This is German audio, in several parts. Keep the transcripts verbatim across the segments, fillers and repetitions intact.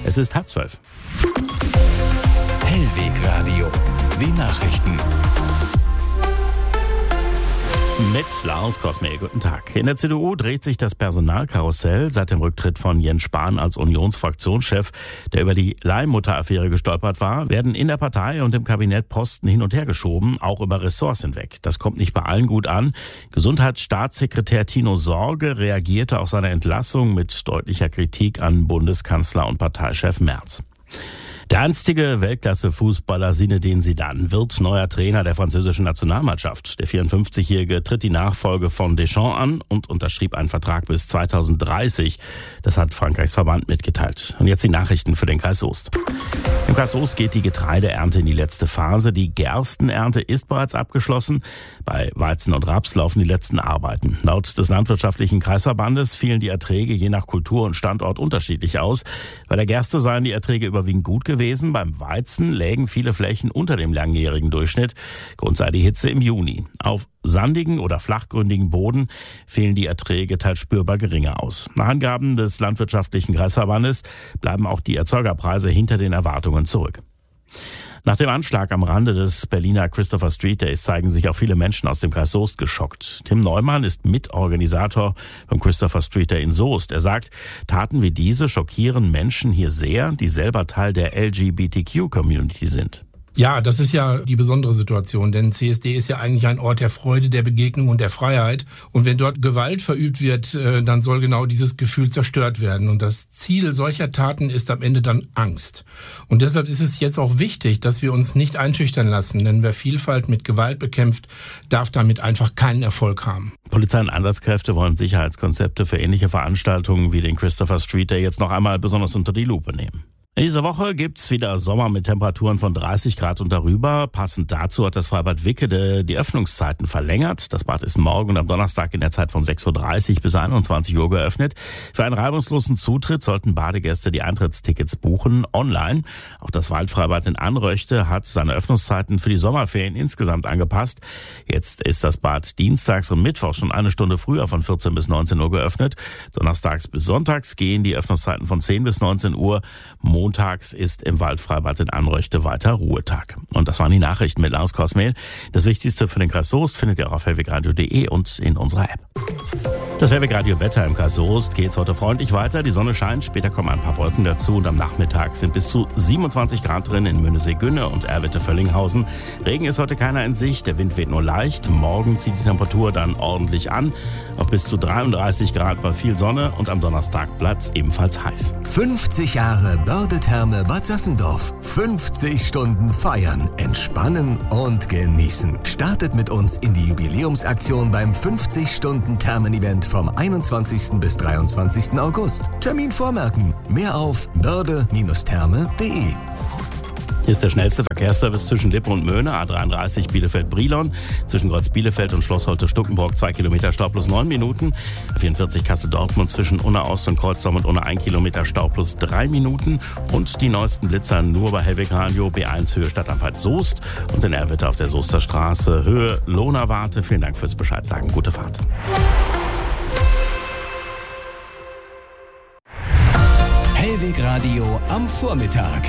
Es ist halb zwölf. Hellwegradio, die Nachrichten. Mit Lars Kosmel, guten Tag. In der C D U dreht sich das Personalkarussell seit dem Rücktritt von Jens Spahn als Unionsfraktionschef, der über die Leihmutter-Affäre gestolpert war, werden in der Partei und im Kabinett Posten hin und her geschoben, auch über Ressorts hinweg. Das kommt nicht bei allen gut an. Gesundheitsstaatssekretär Tino Sorge reagierte auf seine Entlassung mit deutlicher Kritik an Bundeskanzler und Parteichef Merz. Der einstige Weltklasse-Fußballer Zinedine Zidane wird neuer Trainer der französischen Nationalmannschaft. Der vierundfünfzigjährige tritt die Nachfolge von Deschamps an und unterschrieb einen Vertrag bis zweitausenddreißig. Das hat Frankreichs Verband mitgeteilt. Und jetzt die Nachrichten für den Kreis Soest. Im Kreis Soest geht die Getreideernte in die letzte Phase. Die Gerstenernte ist bereits abgeschlossen. Bei Weizen und Raps laufen die letzten Arbeiten. Laut des Landwirtschaftlichen Kreisverbandes fielen die Erträge je nach Kultur und Standort unterschiedlich aus. Bei der Gerste seien die Erträge überwiegend gut gewesen. Beim Weizen lägen viele Flächen unter dem langjährigen Durchschnitt. Grund sei die Hitze im Juni. Auf sandigen oder flachgründigen Boden fehlen die Erträge teils spürbar geringer aus. Nach Angaben des Landwirtschaftlichen Kreisverbandes bleiben auch die Erzeugerpreise hinter den Erwartungen zurück. Nach dem Anschlag am Rande des Berliner Christopher Street Days zeigen sich auch viele Menschen aus dem Kreis Soest geschockt. Tim Neumann ist Mitorganisator vom Christopher Street Day in Soest. Er sagt, Taten wie diese schockieren Menschen hier sehr, die selber Teil der L G B T Q-Community sind. Ja, das ist ja die besondere Situation, denn C S D ist ja eigentlich ein Ort der Freude, der Begegnung und der Freiheit. Und wenn dort Gewalt verübt wird, dann soll genau dieses Gefühl zerstört werden. Und das Ziel solcher Taten ist am Ende dann Angst. Und deshalb ist es jetzt auch wichtig, dass wir uns nicht einschüchtern lassen, denn wer Vielfalt mit Gewalt bekämpft, darf damit einfach keinen Erfolg haben. Polizei und Einsatzkräfte wollen Sicherheitskonzepte für ähnliche Veranstaltungen wie den Christopher Street Day jetzt noch einmal besonders unter die Lupe nehmen. In dieser Woche gibt's wieder Sommer mit Temperaturen von dreißig Grad und darüber. Passend dazu hat das Freibad Wickede die Öffnungszeiten verlängert. Das Bad ist morgen und am Donnerstag in der Zeit von sechs Uhr dreißig bis einundzwanzig Uhr geöffnet. Für einen reibungslosen Zutritt sollten Badegäste die Eintrittstickets buchen, online. Auch das Waldfreibad in Anröchte hat seine Öffnungszeiten für die Sommerferien insgesamt angepasst. Jetzt ist das Bad dienstags und mittwochs schon eine Stunde früher von vierzehn bis neunzehn Uhr geöffnet. Donnerstags bis sonntags gehen die Öffnungszeiten von zehn bis neunzehn Uhr. Montags ist im Waldfreibad in Anröchte weiter Ruhetag. Und das waren die Nachrichten mit Lars Kosmel. Das Wichtigste für den Kreis Soest findet ihr auch auf hellwegradio punkt de und in unserer App. Das Hellwegradio-Wetter im Kreis Soest geht's heute freundlich weiter. Die Sonne scheint, später kommen ein paar Wolken dazu und am Nachmittag sind bis zu siebenundzwanzig Grad drin in Möhnesee-Günne und Erwitte-Völlinghausen. Regen ist heute keiner in Sicht, der Wind weht nur leicht. Morgen zieht die Temperatur dann ordentlich an, auf bis zu dreiunddreißig Grad bei viel Sonne und am Donnerstag bleibt's ebenfalls heiß. fünfzig Jahre Börde-Therme Bad Sassendorf. fünfzig Stunden feiern, entspannen und genießen. Startet mit uns in die Jubiläumsaktion beim fünfzig-Stunden-Thermen-Event vom einundzwanzigsten bis dreiundzwanzigsten August. Termin vormerken. Mehr auf börde Therme punkt de. Hier ist der schnellste Verkehrsservice zwischen Lippe und Möhne, A dreiunddreißig Bielefeld-Brilon, zwischen Kreuz Bielefeld und Schloss Holte-Stuckenburg zwei Kilometer Stau plus neun Minuten, A vierundvierzig Kassel-Dortmund zwischen Unna Ost und Kreuzdorf und Unna ein Kilometer Stau plus drei Minuten und die neuesten Blitzer nur bei Hellwegradio, B eins Höhe Stadtanfahrt Soest und in Erwitte auf der Soester Straße, Höhe Lohnerwarte. Vielen Dank fürs Bescheid sagen. Gute Fahrt. Hellwegradio am Vormittag.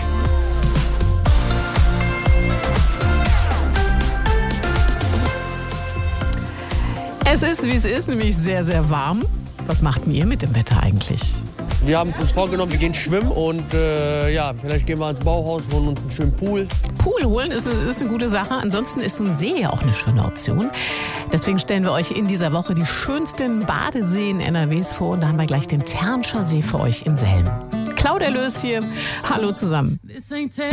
Es ist, wie es ist, nämlich sehr, sehr warm. Was macht denn ihr mit dem Wetter eigentlich? Wir haben uns vorgenommen, wir gehen schwimmen und äh, ja, vielleicht gehen wir ins Bauhaus, holen uns einen schönen Pool. Pool holen ist, ist eine gute Sache. Ansonsten ist so ein See ja auch eine schöne Option. Deswegen stellen wir euch in dieser Woche die schönsten Badeseen N R Ws vor. Und da haben wir gleich den Ternscher See für euch in Selm. Claudia Lös hier. Hallo zusammen.